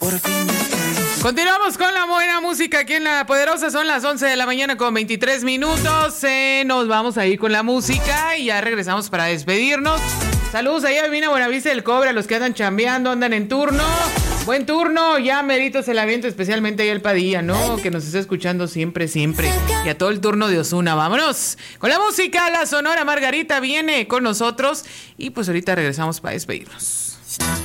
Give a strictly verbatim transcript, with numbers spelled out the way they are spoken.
Por fin continuamos con la buena música aquí en La Poderosa. Son las once de la mañana con veintitrés minutos. Eh, nos vamos a ir con la música y ya regresamos para despedirnos. Saludos allá a Vivina Buenavista del Cobre, a los que andan chambeando, andan en turno. Buen turno, ya meritos el aviento, especialmente ahí el Padilla, ¿no? Que nos está escuchando siempre, siempre. Y a todo el turno de Osuna. Vámonos con la música. La Sonora Margarita viene con nosotros y pues ahorita regresamos para despedirnos.